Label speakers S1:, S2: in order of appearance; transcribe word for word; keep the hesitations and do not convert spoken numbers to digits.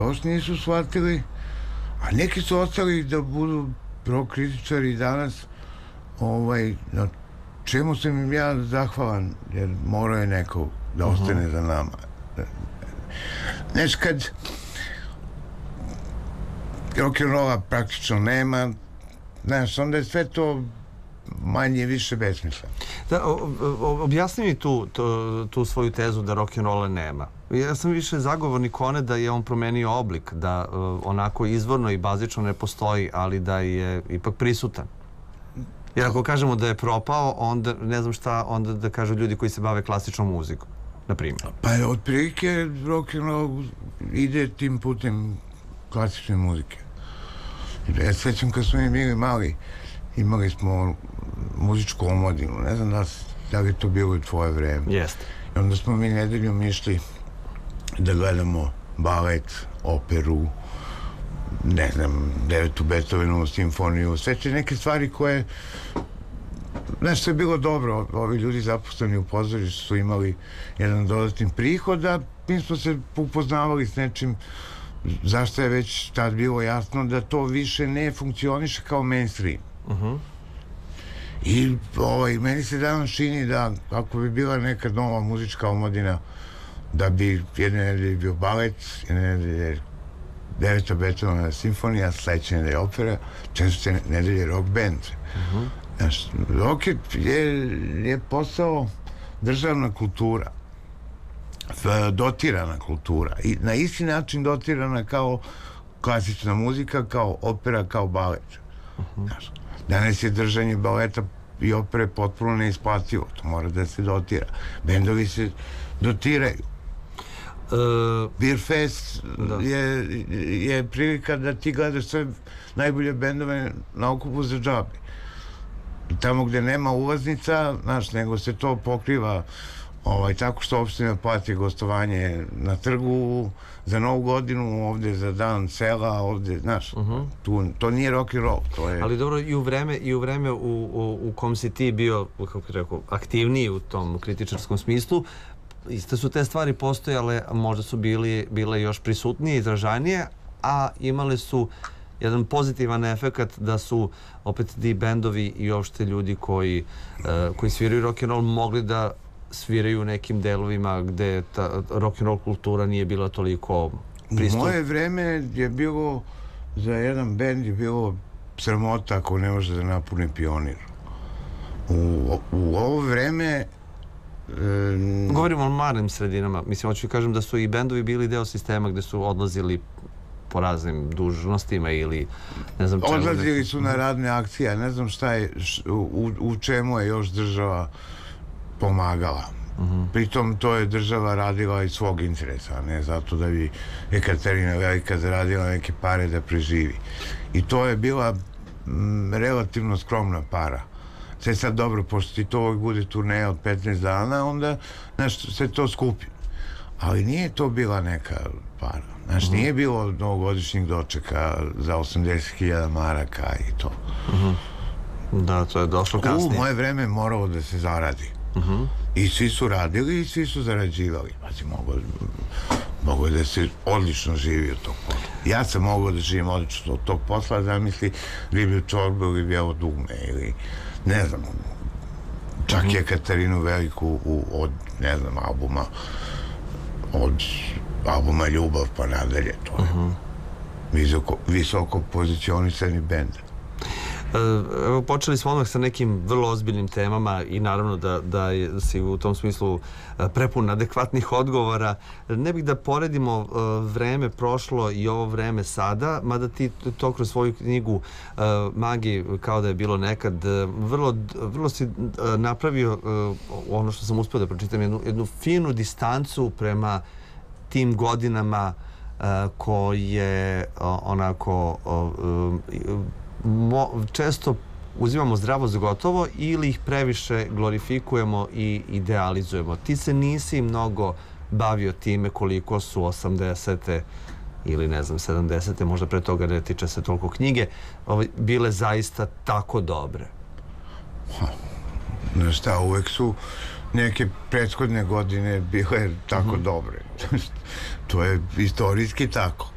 S1: još nisu shvatili, a neki su ostali da budu rock kritičari danas, ovaj, na čemu sam im ja zahvalan, jer morao je neko da ostane za nama. Znaš, kad rock'n'rolla praktično nema, znaš, onda je sve to manje više besmisla.
S2: Da, objasni mi tu, tu, tu svoju tezu da rock'n'rolla nema. Ja sam više zagovornik one da je on promenio oblik, da uh, onako izvorno i bazično ne postoji, ali da je ipak prisutan. Jer ako kažemo da je propao, onda ne znam šta, onda da kažu ljudi koji se bave klasičnom muzikom, na primjer.
S1: Pa otprilike rock'n'roll ide tim putem klasične muzike. Ja sećam kad smo mi bili mali, imali smo muzičku omladinu, ne znam da, da li to bilo u tvoje vreme.
S2: Jeste.
S1: I onda smo mi nedeljom išli da gledamo balet, operu, ne znam, devetu Beethovenovu simfoniju, sve te neke stvari koje, znaš, sve je bilo dobro. Ovi ljudi zaposleni u pozorištu su imali jedan dodatni prihod, a mi smo se upoznavali s nečim zašto je već tad bilo jasno da to više ne funkcioniše kao mainstream.
S2: Uh-huh.
S1: I ovaj, meni se danas čini da ako bi bila neka nova muzička omladina, da bi jedne nedelje bio balet, jedne nedelje deveta Beethovenova simfonija, sledeće nedelje opera, četvrte nedelje rock band.
S2: Uh-huh.
S1: Znaš, rock je, je postao državna kultura, dotirana kultura i na isti način dotirana kao klasična muzika, kao opera, kao balet.
S2: Uh-huh.
S1: Znaš, danas je držanje baleta i opere potpuno neisplativo, to mora da se dotira. Bendovi se dotiraju. Uh, Beer Fest je, je prilika da ti gledaš sve najbolje bendove na okupu za džabe. Tamo gde nema ulaznica, znaš, nego se to pokriva ovaj, tako što opština plati gostovanje na trgu za Novu godinu, ovde za dan sela, ovde, znaš, uh-huh. tu, to nije rock and roll, to je...
S2: Ali dobro, i u vreme, i u vreme u, u, u kom si ti bio, kako bih rekao, aktivniji u tom kritičarskom smislu, iste su te stvari postojale, možda su bili, bile još prisutnije, izražajnije, a imale su jedan pozitivan efekt da su opet ti bendovi i uopšte ljudi koji, uh, koji sviraju rock'n'roll mogli da sviraju u nekim delovima gde ta rock'n'roll kultura nije bila toliko pristupna.
S1: U moje vreme je bilo, za jedan bend je bilo sramota ako ne može da napuni Pionir. U, u ovo vreme
S2: Um, govorimo o malim sredinama. Mislim, hoću kažem da su i bendovi bili deo sistema gde su odlazili po raznim dužnostima ili ne znam čemu.
S1: Odlazili su na radne akcije, ne znam šta je, u, u čemu je još država pomagala. Uh-huh. Pritom to je država radila iz svog interesa, ne zato da bi Ekaterina Velika zaradila neke pare da preživi. I to je bila m, relativno skromna para. Sve sad dobro, pošto ti to ovog bude turneja od petnaest dana, onda, znaš, se to skupi. Ali nije to bila neka para. Znaš, uh-huh. nije bilo novogodišnjeg dočeka za osamdeset hiljada maraka i to.
S2: Uh-huh. Da, to je došlo kasnije.
S1: U moje vreme moralo da se zaradi. Uh-huh. I svi su radili i svi su zarađivali. Znači, mogo, mogo da se odlično živi od tog posla. Ja sam mogao da živim odlično od tog posla, zamisli riblju čorbu ili bijelo dugme ili ne znam, čak je Katarinu Veliku u, od, ne znam, albuma od albuma Ljubav pa nadalje, to je uh-huh. visoko, visoko pozicionisani bend.
S2: Evo, počeli smo odmah sa nekim vrlo ozbiljnim temama i naravno da, da si u tom smislu prepun adekvatnih odgovora. Ne bih da poredimo vreme prošlo i ovo vreme sada, mada ti to kroz svoju knjigu Magi kao da je bilo nekad vrlo, vrlo si napravio ono što sam uspio da pročitam, jednu, jednu finu distancu prema tim godinama koje onako Mo, često uzimamo zdravo za gotovo ili ih previše glorifikujemo i idealizujemo. Ti se nisi mnogo bavio time koliko su osamdesete ili ne znam sedamdesete, možda pre toga ne tiče se toliko knjige, ovaj, bile zaista tako dobre.
S1: Znaš šta, uvek su neke prethodne godine bile tako mm-hmm. dobre. To je istorijski tako.